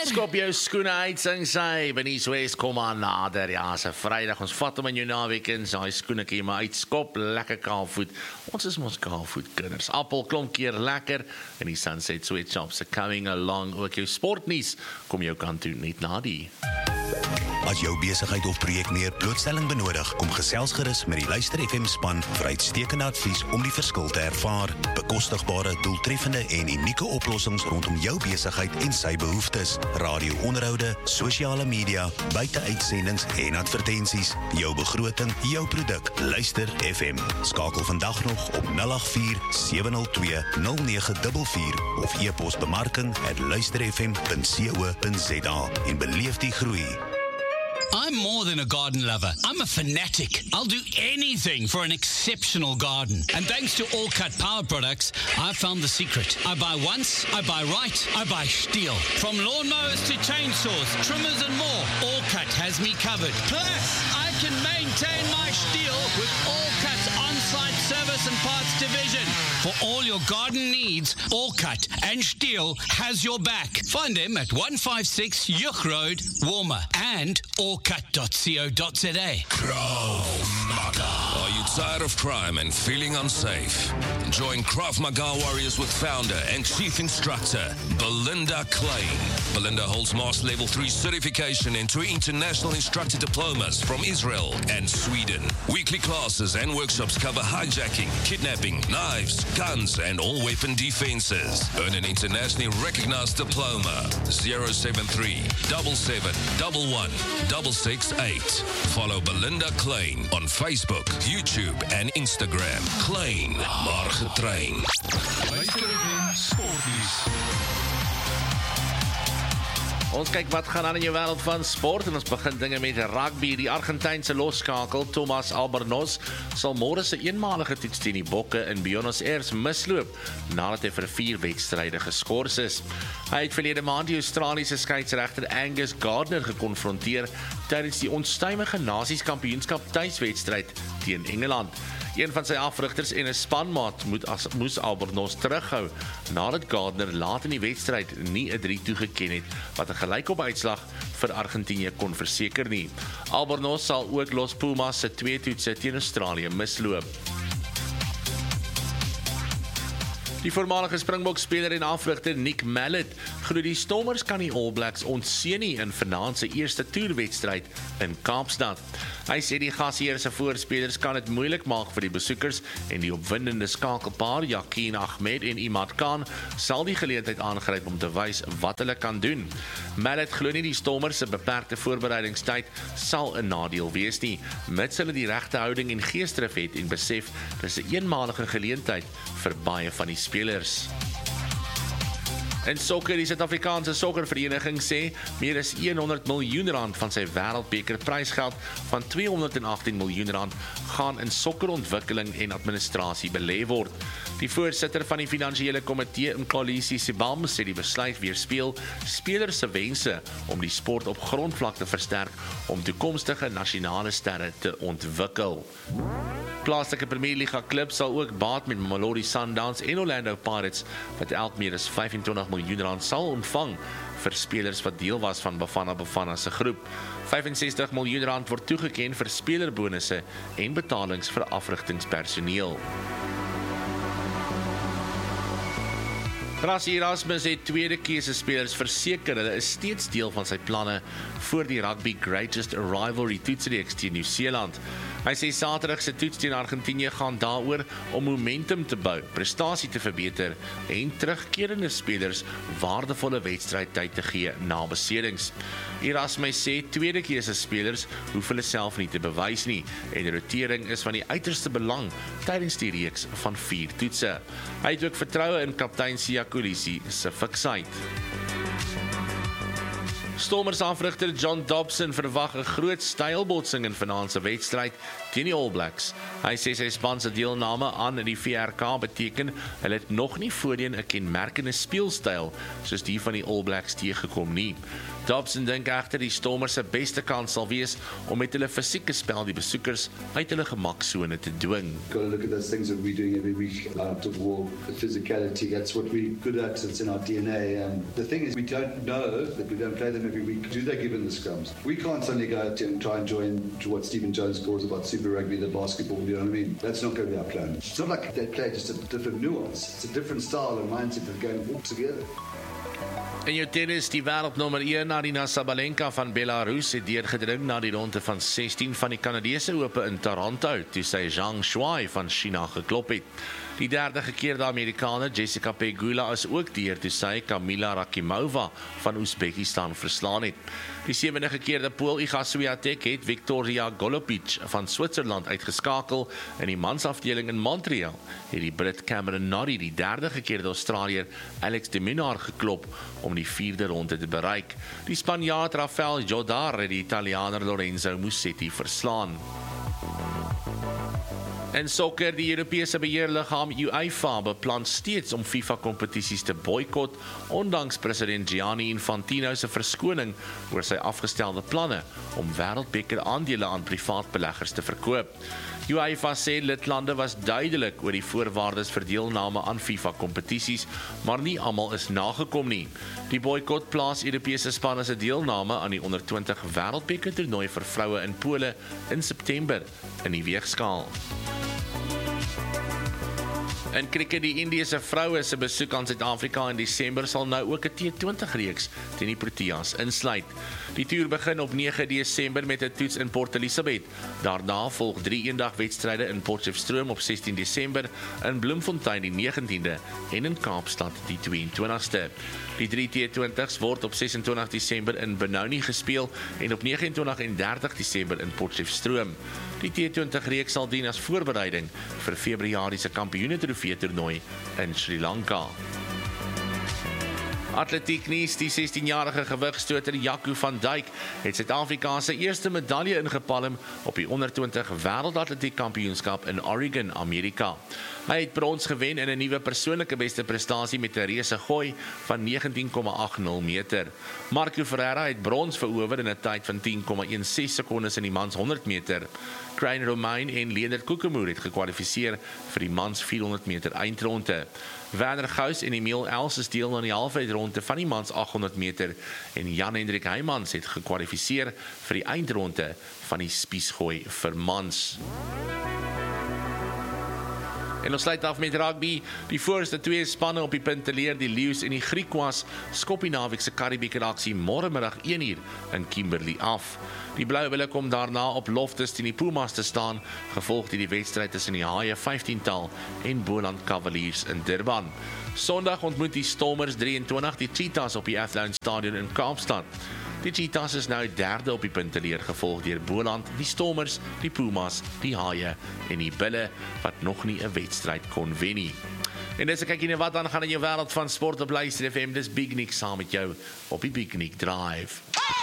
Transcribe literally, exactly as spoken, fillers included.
Skop jou skoene uit, sing sy, Benies West, kom aan nader, ja, se Vrydag, ons vat hom in jou naweek in, sy skoene kan jy maar uitskop, lekker kaalvoet, ons is ons kaalvoet kinders, appel klomp keer lekker, en die Sunset Sweatshops are coming along, ook jou sportnies, kom jou kant toe, net na die. As jou besigheid of projek meer blootstelling benodig, kom gesels gerus met die Luister F M span vir uitstekende advies om die verskil te ervaar. Bekostigbare, doeltreffende en unieke oplossings rondom jou besigheid en sy behoeftes. Radio-onderhoude, sosiale media, buiteuitsendings en advertensies. Jou begroting, jou produk. Luister F M. Skakel vandag nog op nul agt vier sewe nul twee nul nege vier vier of e-pos bemarking at luisterfm punt co punt za en beleef die groei. I'm more than a garden lover. I'm a fanatic. I'll do anything for an exceptional garden. And thanks to All Cut Power Products, I found the secret. I buy once, I buy right, I buy Stihl. From lawnmowers to chainsaws, trimmers and more, All Cut has me covered. Plus, I can maintain my Stihl with All Cut's on-site service and parts division. For all your garden needs, All Cut and Stihl has your back. Find them at one five six Yuch Road, Warmer, and all cut dot co dot za. Krav Maga. Are you tired of crime and feeling unsafe? Join Krav Maga Warriors with founder and chief instructor Belinda Klein. Belinda holds Master Level three certification and two international instructor diplomas from Israel and Sweden. Weekly classes and workshops cover hijacking, kidnapping, knives, guns, and all weapon defenses. Earn an internationally recognized diploma. zero seven three seven seven one one six six eight. Follow Belinda Klein on Facebook, YouTube, and Instagram. Klein, maar getrain. Ons kyk wat gaan aan in jou wêreld van sport en ons begin dinge met rugby. Die Argentynse losskakel Thomas Albornoz sal môre se eenmalige toets teen die Bokke in Buenos Aires misloop nadat hy vir vier wedstryde geskort is. Hy het verlede maand die Australiese skeieregter Angus Gardner gekonfronteer tydens die onstuimige Nasies-kampioenskap tuiswedstryd teen Engeland. Een van sy afrigters en 'n spanmaat moet as, moes Albornoz terughou nadat Gardner laat in die wedstryd nie 'n drie toegeken het wat 'n gelykop uitslag vir Argentinië kon verseker nie. Albornoz sal ook Los Pumas se twee toetse teen Australië misloop. Die voormalige Springbok-speler en afrigter Nick Mallet glo die Stormers kan die All Blacks ontseën nie in vanaand se eerste toerwedstryd in Kaapstad. Hy sê die gasheer se voorspelers kan dit moeilik maak vir die besoekers en die opwindende skakelpaar Yakin Ahmed en Imad Khan sal die geleentheid aangryp om te wys wat hulle kan doen. Mallet glo nie die Stormers se beperkte voorbereidingstyd sal 'n nadeel wees nie, mits hulle die regte houding en geesdrif het en besef dis 'n eenmalige geleentheid vir baie van die spelers. In sokker, die Suid-Afrikaanse sokkervereniging sê meer as honderd miljoen rand van sy wêreldbeker prysgeld van tweehonderdagtien miljoen rand gaan in sokkerontwikkeling en administrasie belê word. Die voorsitter van die finansiële komitee in Kolisi Sibam sê die besluit weerspieël spelers se wense om die sport op grondvlak te versterk om toekomstige nasionale sterre te ontwikkel. Plaaslike Premier Liga klubs sal ook baat met Mamelodi Sundowns en Orlando Pirates wat elk meer as vyfentwintig miljoen rand sal ontvang vir spelers wat deel was van Bafana Bafana se groep. vyfensestig miljoen rand word toegeken vir spelerbonusse en betalings vir afrigtingspersoneel. Rassie Erasmus het tweede keuse spelers verseker hulle is steeds deel van sy planne vir die Rugby Greatest Rivalry toetsreeks teen Nieu-Seeland. Hy sê Saterdag se toets teen Argentinië gaan daaroor om momentum te bou, prestasie te verbeter en terugkerende spelers waardevolle wedstrydtyd te gee na beserings. Erasmus sê tweede keuse spelers hoef hulle self nie te bewys nie en rotering is van die uiterste belang tydens die reeks van vier toetse. Hy het ook vertroue in kaptein Siya Kolisi se fiksheid. Stormers afrigter John Dobson verwag 'n groot stylbotsing in vanaand se wedstryd teen die All Blacks. Hy sê sy span se deelname aan die V R K beteken hulle het nog nie voorheen 'n kenmerkende speelstyl soos die van die All Blacks teëgekom nie. Dobson dink egter die Stormers se beste kans sal wees om met hulle fisieke spel die besoekers uit hulle gemaksone te dwing. Got to look at those things that we're doing every week out of war, the physicality, that's what we're good at, it's in our D N A. And the thing is, we don't know that we don't play them every week. Do they give in the scrums? We can't suddenly go out and try and join what Stephen Jones calls about Super Rugby, the basketball, you know what I mean? That's not going to be our plan. It's not like they play just a different nuance. It's a different style and mindset of going all together. In jou tennis, die wêreldnommer een Aryna Sabalenka van Belarus het deurgedring na die ronde van sestien van die Kanadese Ope in Toronto, toe sy Zhang Shuai van China geklop het. Die derde gekeerde Amerikaner Jessica Pegula is ook deur toe sy Kamila Rakimova van Oezbekistan verslaan het. Die sewende gekeerde Pool Iga Swiatek het Victoria Golubic van Switserland uitgeskakel. In die mansafdeling in Montreal het die Brit Cameron Norrie die derde gekeerde Australiër Alex de Minaur geklop om die vierde ronde te bereik. Die Spanjaard Rafael Jodar het die Italianer Lorenzo Musetti verslaan. In sokker, die Europese beheerliggaam UEFA beplan steeds om FIFA-kompetisies te boikot, ondanks president Gianni Infantino se verskoning oor sy afgestelde planne om wêreldbeker aandele aan privaat beleggers te verkoop. UEFA sê lidlande was duidelik oor die voorwaardes vir deelname aan FIFA-kompetisies, maar nie almal is nagekom nie. Die boikot plaas Europese spanne se deelname aan die onder twintig wêreldbeker toernooi vir vroue in Pole in September in die weegskaal. In kriket, die Indiese vroue se besoek aan Suid-Afrika in Desember sal nou ook 'n T twintig reeks teen die Proteas insluit. Die toer begin op nege Desember met 'n toets in Port Elizabeth. Daarna volg drie eendagwedstryde in Potchefstroom op sestien Desember, in Bloemfontein die negentiende en in Kaapstad die twee-en-twintigste. Die drie T twintigs word op ses en twintig Desember in Benoni gespeel en op nege en twintig en dertig Desember in Potchefstroom. Die T twintig reeks sal dien as voorbereiding vir Februarie se kampioene-trofee toernooi in Sri Lanka. Atletiek nuus, die sestienjarige gewigstoter Jaco van Dijk het Suid-Afrika se eerste medalje ingepalm op die onder twintig wêreldatletiek kampioenskap in Oregon, Amerika. Hy het brons gewen in 'n nuwe persoonlike beste prestasie met 'n reuse gooi van negentien komma agt nul meter. Marco Ferreira het brons verower in 'n tyd van tien komma sixteen sekondes in die mans honderd meter. Crane Romain en Leonard Kokemoer het gekwalifiseer vir die mans vierhonderd meter eindronde. Werner Gous en Emil Els is deel aan die halfeindronde van die mans agthonderd meter en Jan Hendrik Heymans het gekwalifiseer vir die eindronde van die spiesgooi vir mans. En ons sluit af met rugby. Die voorste twee spanne op die punt leer, die Lions en die Griquas, skop die naweek se Karibeker aksie môremiddag een uur in Kimberley af. Die Blouwille kom daarna op Loftus teen die Pumas te staan, gevolg deur die wedstryd tussen die Haie vyftiental en Boland Cavaliers in Durban. Sondag ontmoet die Stormers drie en twintig die Cheetahs op die Athlone Stadion in Kaapstad. Die Cheetahs is nou derde op die punteleer, gevolg deur Boland, die Stormers, die Pumas, die Haie en die Bulle wat nog nie 'n wedstryd kon wen nie. En dis 'n kykie na wat aangaan in jou wêreld van sport op Luister F M. Dis Big Nick saam met jou op die Big Nick Drive.